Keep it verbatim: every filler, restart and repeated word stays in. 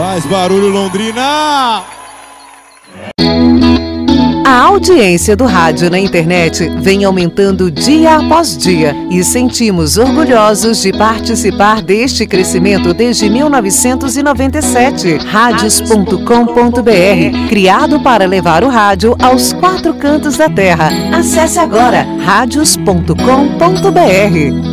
Faz barulho, Londrina! A audiência do rádio na internet vem aumentando dia após dia e sentimos orgulhosos de participar deste crescimento desde mil novecentos e noventa e sete. Rádios ponto com ponto br, criado para levar o rádio aos quatro cantos da terra. Acesse agora rádios ponto com ponto br.